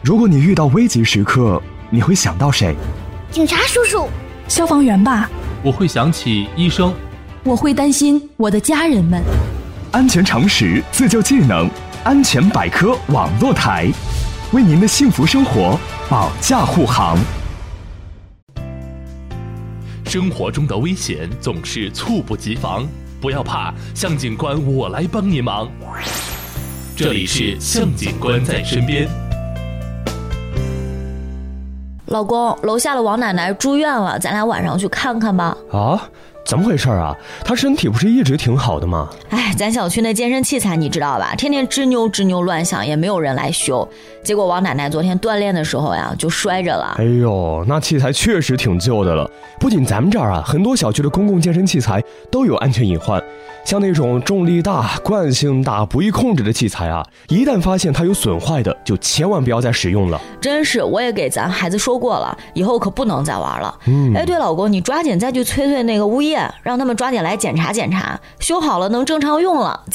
如果你遇到危急时刻，你会想到谁？ 警察叔叔。 消防员吧。 我会想起医生。 我会担心我的家人们。 安全常识，自救技能，安全百科网络台，为您的幸福生活保驾护航。 生活中的危险总是猝不及防，不要怕，向警官我来帮您忙。这里是向警官在身边。 老公，楼下的王奶奶住院了，咱俩晚上去看看吧。 啊？怎么回事啊？她身体不是一直挺好的吗？ 哎，咱小区那健身器材你知道吧，天天吱扭吱扭乱响，也没有人来修。结果王奶奶昨天锻炼的时候呀，就摔着了。 哎呦，那器材确实挺旧的了。不仅咱们这儿啊，很多小区的公共健身器材都有安全隐患。像那种重力大、惯性大、不易控制的器材啊，一旦发现它有损坏的，就千万不要再使用了。 真是，我也给咱孩子说过了，以后可不能再玩了。哎，对，老公，你抓紧再去催那个物业，让他们抓紧来检查检查，修好了能正常用了。